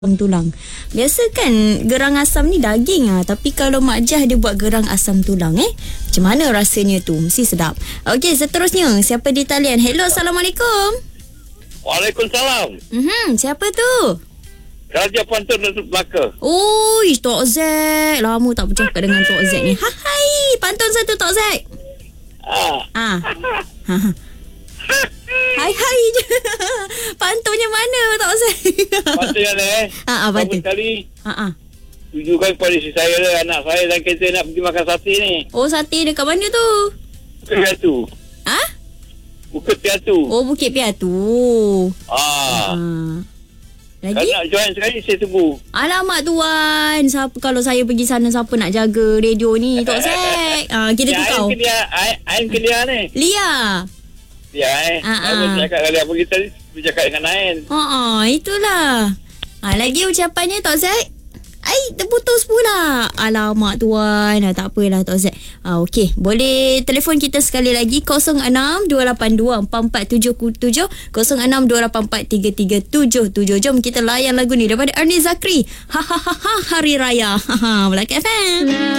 tulang. Biasa kan gerang asam ni daging tapi kalau Mak Jah dia buat gerang asam tulang macam mana rasanya tu? Mesti sedap. Okey, seterusnya siapa di talian? Hello, Assalamualaikum. Waalaikumsalam. Siapa tu? Raja Pantun Datuk Melaka. Oi, Tok Z. Lama tak bercakap dengan Tok Z ni. Hai, pantun satu Tok Z. Hai je. Pantunnya mana Tok Z? Pantun yang pantun. Sekali. Tujukan kepada isteri saya lah, anak saya dan kita nak pergi makan sate ni. Oh, sate dekat mana tu? Bukit Piatu. Bukit Piatu. Oh, Bukit Piatu. Lagi? Kalau nak join sekali, saya tunggu. Alamak tuan, siapa kalau saya pergi sana, siapa nak jaga radio ni Tok Zek? Kita tukar. Ain Kelia ni. Lia. Ya, saya bercakap kali apa kita bercakap dengan Ain. Itulah. Lagi ucapannya Tok Zek? Terputus pula. Alamak tuan. Tak apalah Tok Zek. Okey, boleh telefon kita sekali lagi 06-282-4477, 06-284-3377. Jom kita layan lagu ni daripada Ernie Zakri. Hari Raya. Melaka FM.